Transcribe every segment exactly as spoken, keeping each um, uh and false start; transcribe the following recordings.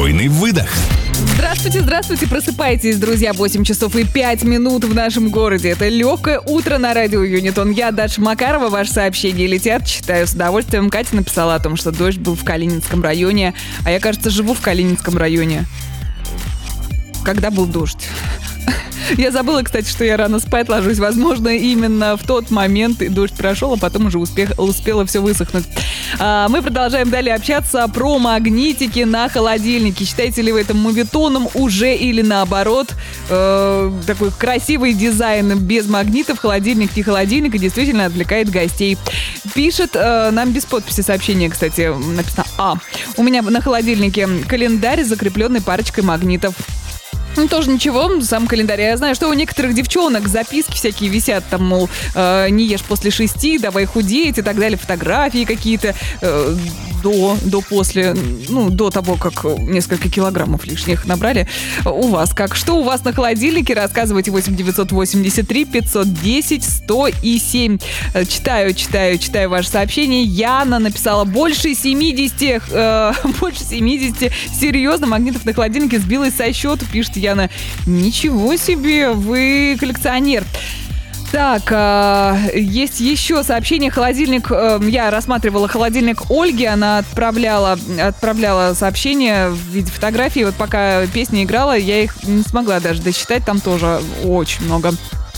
Спокойный выдох. Здравствуйте, здравствуйте, просыпайтесь, друзья, восемь часов и пять минут в нашем городе. Это легкое утро на радио Юнитон. Я, Даша Макарова, ваши сообщения летят, читаю с удовольствием. Катя написала о том, что дождь был в Калининском районе, а я, кажется, живу в Калининском районе. Когда был дождь? Я забыла, кстати, что я рано спать ложусь. Возможно, именно в тот момент дождь прошел, а потом уже успех, успело все высохнуть. А, мы продолжаем далее общаться про магнитики на холодильнике. Считаете ли вы это мувитоном уже или наоборот? Э, такой красивый дизайн без магнитов. Холодильник не холодильник и действительно отвлекает гостей. Пишет э, нам без подписи сообщение, кстати, написано А. У меня на холодильнике календарь с закрепленной парочкой магнитов. Ну, тоже ничего, сам календарь. Я знаю, что у некоторых девчонок записки всякие висят, там, мол, э, не ешь после шести, давай худеть и так далее, фотографии какие-то э, до, до, после, ну, до того, как несколько килограммов лишних набрали. У вас как? Что у вас на холодильнике? Рассказывайте. Восемь девятьсот восемьдесят три пятьсот десять сто семь. Читаю, читаю, читаю ваши сообщения. Яна написала: больше семидесяти, э, больше семидесяти. Серьезно, магнитов на холодильнике, сбилась со счету, пишет Яна. Ничего себе, вы коллекционер. Так, э, есть еще сообщение. Холодильник, э, я рассматривала холодильник Ольги, она отправляла, отправляла сообщение в виде фотографий. Вот пока песня играла, я их не смогла даже досчитать, там тоже очень много.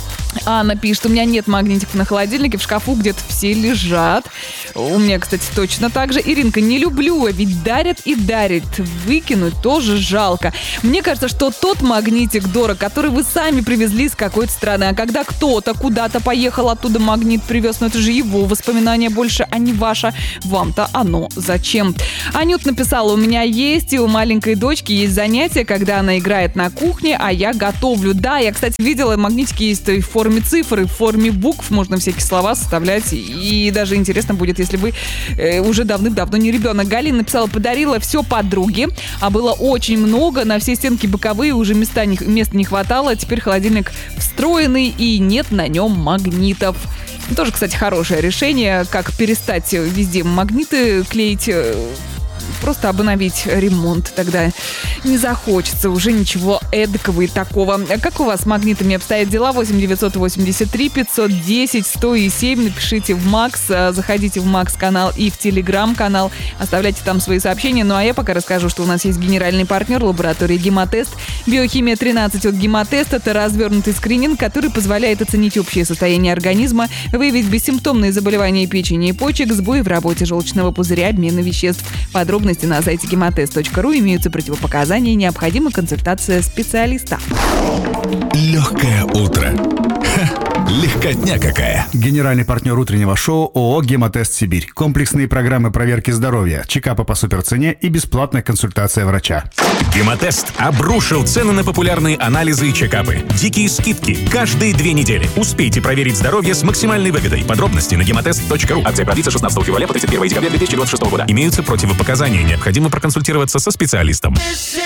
Анна пишет: у меня нет магнитиков на холодильнике, в шкафу где-то все лежат. У меня, кстати, точно так же. Иринка: не люблю, а ведь дарят и дарят. Выкинуть тоже жалко. Мне кажется, что тот магнитик дорог, который вы сами привезли с какой-то страны. А когда кто-то куда-то поехал, оттуда магнит привез, но это же его воспоминания больше, а не ваше. Вам-то оно зачем? Анют написала: у меня есть, и у маленькой дочки есть занятия, когда она играет на кухне, а я готовлю. Да, я, кстати, видела, магнитики есть и в форме цифр, и в форме букв. Можно всякие слова составлять. И даже интересно будет, если вы э, уже давным-давно не ребенок. Галина написала: подарила все подруге, а было очень много. На все стенки боковые уже места не, места не хватало. Теперь холодильник встроенный и нет на нем магнитов. Тоже, кстати, хорошее решение. Как перестать везде магниты клеить. Просто обновить ремонт, тогда не захочется уже ничего эдакого и такого. Как у вас с магнитами обстоят дела? Восемь девятьсот восемьдесят три пятьсот десять сто семь. Напишите в Макс, заходите в Макс-канал и в Телеграм-канал, оставляйте там свои сообщения. Ну а я пока расскажу, что у нас есть генеральный партнер лаборатории «Гемотест». Биохимия тринадцать от «Гемотест» — это развернутый скрининг, который позволяет оценить общее состояние организма, выявить бессимптомные заболевания печени и почек, сбои в работе желчного пузыря, обмена веществ. Подробности на сайте гемотест точка ру. Имеются противопоказания, необходима консультация специалиста. Легкое утро. Ха, легкотня какая. Генеральный партнер утреннего шоу ООО «Гемотест Сибирь». Комплексные программы проверки здоровья, чекапы по суперцене и бесплатная консультация врача. Гемотест обрушил цены на популярные анализы и чекапы. Дикие скидки каждые две недели. Успейте проверить здоровье с максимальной выгодой. Подробности на гемотест точка ру. Акция продлится шестнадцатого февраля по тридцать первого декабря две тысячи двадцать шестого года. Имеются противопоказания. Необходимо проконсультироваться со специалистом.